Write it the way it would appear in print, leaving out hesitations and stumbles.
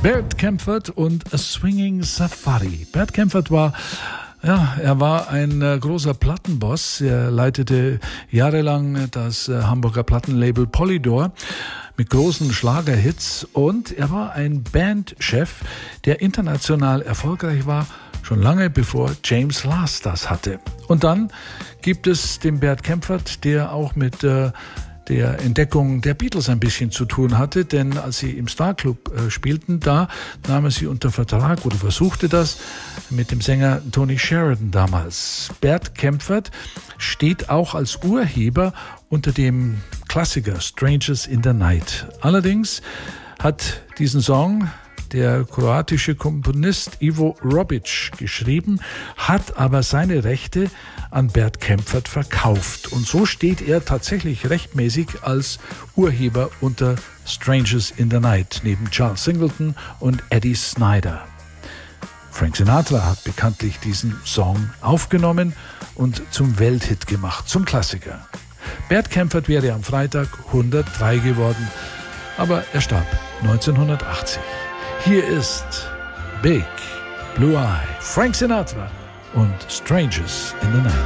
Bert Kaempfert und A Swinging Safari. Bert Kaempfert war ein großer Plattenboss. Er leitete jahrelang das Hamburger Plattenlabel Polydor mit großen Schlagerhits und er war ein Bandchef, der international erfolgreich war, schon lange bevor James Last das hatte. Und dann gibt es den Bert Kaempfert, der auch mit der Entdeckung der Beatles ein bisschen zu tun hatte, denn als sie im Star Club spielten, da nahm er sie unter Vertrag oder versuchte das mit dem Sänger Tony Sheridan damals. Bert Kaempfert steht auch als Urheber unter dem Klassiker Strangers in the Night. Allerdings hat diesen Song der kroatische Komponist Ivo Robic geschrieben, hat aber seine Rechte an Bert Kaempfert verkauft. Und so steht er tatsächlich rechtmäßig als Urheber unter Strangers in the Night, neben Charles Singleton und Eddie Snider. Frank Sinatra hat bekanntlich diesen Song aufgenommen und zum Welthit gemacht, zum Klassiker. Bert Kaempfert wäre am Freitag 103 geworden, aber er starb 1980. Hier ist Big Blue Eye, Frank Sinatra und Strangers in the Night.